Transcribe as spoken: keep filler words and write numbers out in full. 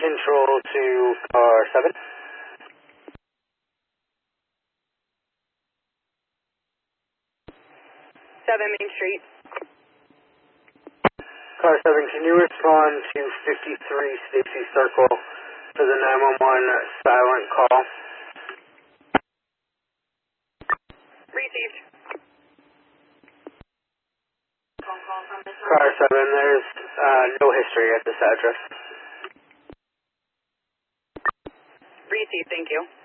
Control to car seven. seven Main Street. Car seven, can you respond to fifty-three Stacy Circle for the nine one one silent call? Received. Car seven, there's uh, no history at this address. Received, thank you.